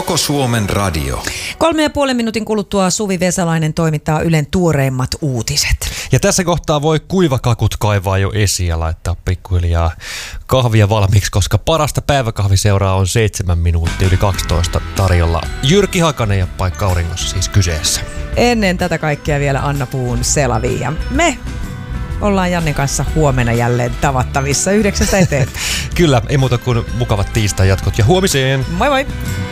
Koko Suomen radio. 3,5 minuutin kuluttua Suvi Vesalainen toimittaa Ylen tuoreimmat uutiset. Ja tässä kohtaa voi kuivakakut kaivaa jo esiin ja laittaa pikkuhiljaa kahvia valmiiksi, koska parasta päiväkahviseuraa on 7 minuuttia yli 12 tarjolla. Jyrki Hakanen ja Paikka Auringossa siis kyseessä. Ennen tätä kaikkea vielä Anna Puun Selavi. Ja me ollaan Jannen kanssa huomenna jälleen tavattavissa 9 eteenpäin. Kyllä, ei muuta kuin mukavat tiistai jatkot ja huomiseen. Moi moi!